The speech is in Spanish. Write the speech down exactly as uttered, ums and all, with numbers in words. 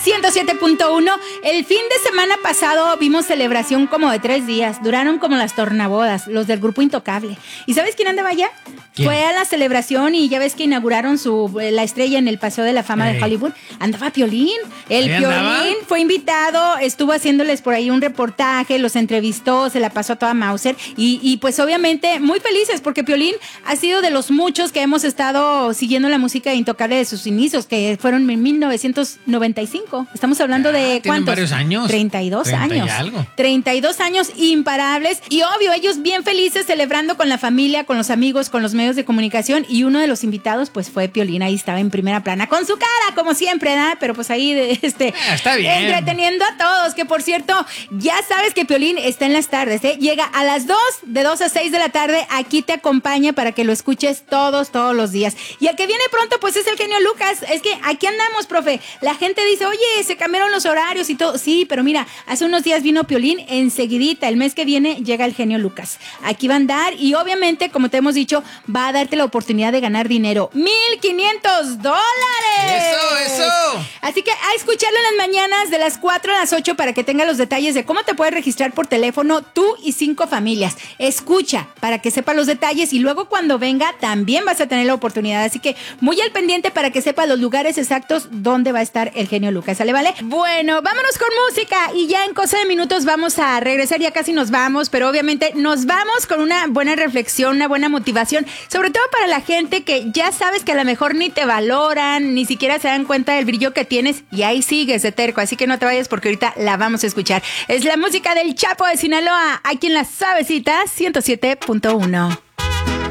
ciento siete punto uno. El fin de semana pasado vimos celebración como de tres días. Duraron como las tornabodas, los del grupo Intocable. ¿Y sabes quién andaba allá? ¿Quién? Fue a la celebración y ya ves que inauguraron su la estrella en el Paseo de la Fama Ey. de Hollywood. Andaba Piolín. El Piolín andaba? Fue invitado, estuvo haciéndoles por ahí un reportaje, los entrevistó, se la pasó a toda Mauser. Y, y pues obviamente muy felices porque Piolín ha sido de los muchos que hemos estado siguiendo la música de Intocable de sus inicios, que fueron en mil novecientos noventa y cinco. Estamos hablando ya, de ¿cuántos? Varios años. treinta y dos treinta años. Y algo. treinta y dos años imparables. Y obvio, ellos bien felices celebrando con la familia, con los amigos, con los medios de comunicación. Y uno de los invitados, pues fue Piolín. Ahí estaba en primera plana, con su cara, como siempre, ¿verdad? Pero pues ahí, este, ah, está bien. Entreteniendo a todos. Que por cierto, ya sabes que Piolín está en las tardes, ¿eh? Llega a las dos, de dos a seis de la tarde. Aquí te acompaña para que lo escuches todos, todos los días. Y el que viene pronto, pues es el genio Lucas. Es que aquí andamos, profe. La gente dice, oye, se cambiaron los horarios y todo. Sí, pero mira, hace unos días vino Piolín, enseguidita, el mes que viene llega el genio Lucas. Aquí va a andar y obviamente, como te hemos dicho, va a darte la oportunidad de ganar dinero. ¡mil quinientos dólares! ¡Eso, eso! Así que a escucharlo en las mañanas de las cuatro a las ocho para que tengas los detalles de cómo te puedes registrar por teléfono tú y cinco familias. Escucha para que sepa los detalles y luego cuando venga también vas a tener la oportunidad. Así que muy al pendiente para que sepa los lugares exactos donde va a estar el genio Lucas. ¿Sale, vale? Bueno, vámonos con música y ya en cosa de minutos vamos a regresar. Ya casi nos vamos, pero obviamente nos vamos con una buena reflexión, una buena motivación, sobre todo para la gente que ya sabes que a lo mejor ni te valoran, ni siquiera se dan cuenta del brillo que tienes y ahí sigues de terco. Así que no te vayas porque ahorita la vamos a escuchar. Es la música del Chapo de Sinaloa, aquí en la Suavecita ciento siete punto uno.